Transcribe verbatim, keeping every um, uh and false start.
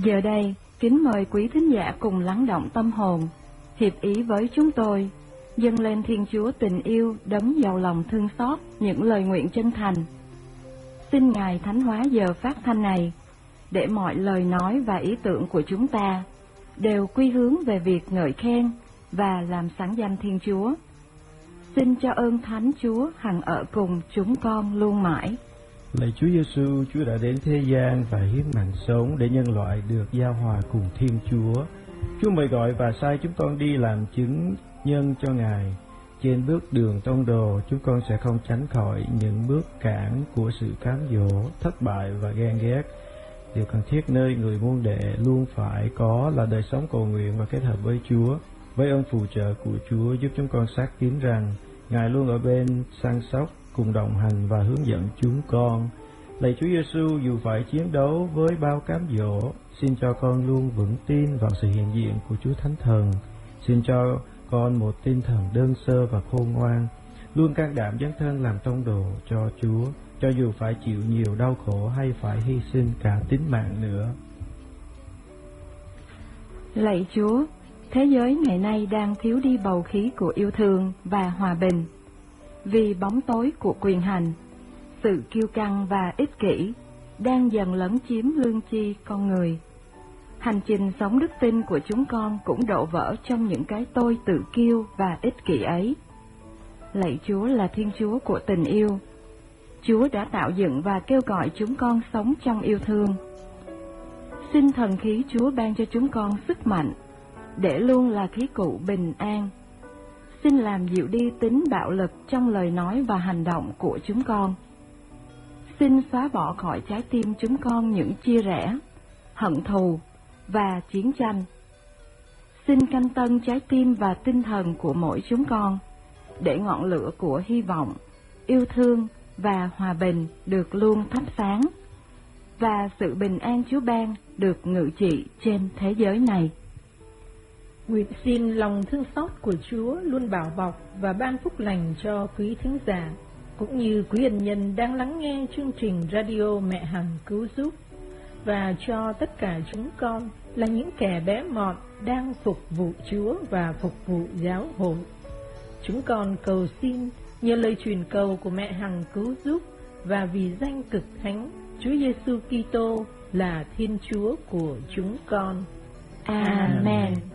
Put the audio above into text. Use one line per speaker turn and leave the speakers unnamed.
Giờ đây, kính mời quý thính giả cùng lắng động tâm hồn, hiệp ý với chúng tôi, dâng lên Thiên Chúa tình yêu đấng giàu lòng thương xót những lời nguyện chân thành. Xin Ngài thánh hóa giờ phát thanh này, để mọi lời nói và ý tưởng của chúng ta đều quy hướng về việc ngợi khen và làm sáng danh Thiên Chúa. Xin cho ơn Thánh Chúa hằng ở cùng chúng con luôn mãi.
Lạy Chúa Giêsu, Chúa đã đến thế gian và hiến mạng sống để nhân loại được giao hòa cùng Thiên Chúa. Chúa mời gọi và sai chúng con đi làm chứng nhân cho Ngài. Trên bước đường tông đồ, chúng con sẽ không tránh khỏi những bước cản của sự cám dỗ, thất bại và ghen ghét. Điều cần thiết nơi người môn đệ luôn phải có là đời sống cầu nguyện và kết hợp với Chúa. Với ơn phù trợ của Chúa giúp chúng con xác tín rằng Ngài luôn ở bên săn sóc, cùng đồng hành và hướng dẫn chúng con. Lạy Chúa Giêsu, dù phải chiến đấu với bao cám dỗ, xin cho con luôn vững tin vào sự hiện diện của Chúa Thánh Thần. Xin cho con một tinh thần đơn sơ và khôn ngoan, luôn can đảm dấn thân làm tông đồ cho Chúa, cho dù phải chịu nhiều đau khổ hay phải hy sinh cả tính mạng nữa.
Lạy Chúa, thế giới ngày nay đang thiếu đi bầu khí của yêu thương và hòa bình. Vì bóng tối của quyền hành, sự kiêu căng và ích kỷ đang dần lấn chiếm lương tri con người. Hành trình sống đức tin của chúng con cũng đổ vỡ trong những cái tôi tự kiêu và ích kỷ ấy. Lạy Chúa là Thiên Chúa của tình yêu. Chúa đã tạo dựng và kêu gọi chúng con sống trong yêu thương. Xin thần khí Chúa ban cho chúng con sức mạnh, để luôn là khí cụ bình an. Xin làm dịu đi tính bạo lực trong lời nói và hành động của chúng con. Xin xóa bỏ khỏi trái tim chúng con những chia rẽ, hận thù và chiến tranh. Xin canh tân trái tim và tinh thần của mỗi chúng con, để ngọn lửa của hy vọng, yêu thương và hòa bình được luôn thắp sáng, và sự bình an Chúa ban được ngự trị trên thế giới này.
Nguyện xin lòng thương xót của Chúa luôn bảo bọc và ban phúc lành cho quý thính giả, cũng như quý ân nhân đang lắng nghe chương trình radio Mẹ Hằng Cứu Giúp, và cho tất cả chúng con là những kẻ bé mọn đang phục vụ Chúa và phục vụ giáo hội. Chúng con cầu xin nhờ lời truyền cầu của Mẹ Hằng Cứu Giúp và vì danh cực thánh Chúa Giêsu Kitô là Thiên Chúa của chúng con.
Amen.